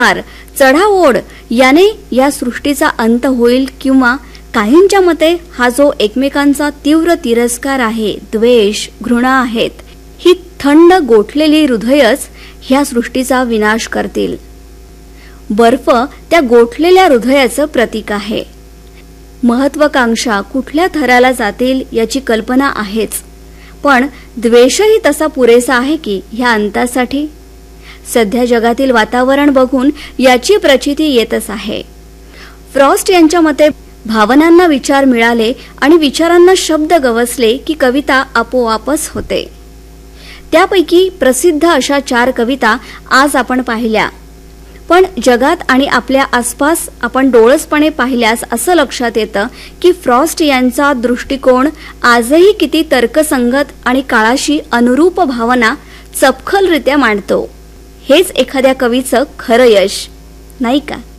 चढाओढ याने या सृष्टीचा अंत होईल किंवा काहींच्या मते हा जो एकमेकांचा तीव्र तिरस्कार आहे, द्वेष, घृणा आहेत, ही थंड गोठलेली हृदयच ह्या सृष्टीचा विनाश करतील. बर्फ त्या गोठलेल्या हृदयाचं प्रतीक आहे. महत्वाकांक्षा कुठल्या थराला जातील याची कल्पना आहेच, पण द्वेषही तसा पुरेसा आहे की ह्या अंतासाठी. सध्या जगातील वातावरण बघून याची प्रचिती येतच आहे. फ्रॉस्ट यांच्या मते भावनांना विचार मिळाले आणि विचारांना शब्द गवसले की कविता आपोआपच होते. त्यापैकी प्रसिद्ध अशा 4 कविता आज आपण पाहिल्या. पण जगात आणि आपल्या आसपास आपण डोळसपणे पाहिल्यास असं लक्षात येतं की फ्रॉस्ट यांचा दृष्टिकोन आजही किती तर्कसंगत आणि काळाशी अनुरूप भावना चपखलरित्या मांडतो. हेच एखाद्या कवीचं खरं यश, नाही का?